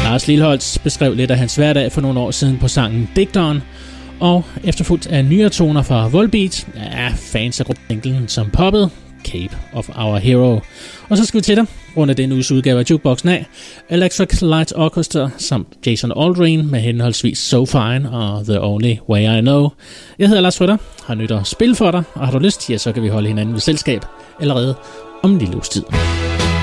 Lars Lilholtz beskrev lidt af hans hverdag for nogle år siden på sangen Digteren, og efterfulgt af nyere toner fra Volbeat er fans af gruppen som poppet Cape of Our Hero. Og så skal vi til dig, rundt af den uges udgave af Jukeboxen af Electric Light Orchestra samt Jason Aldean med henholdsvis So Fine og The Only Way I Know. Jeg hedder Lars Rytter, har nyt at spille for dig, og har du lyst, ja, så kan vi holde hinanden ved selskab allerede om en lille uges tid.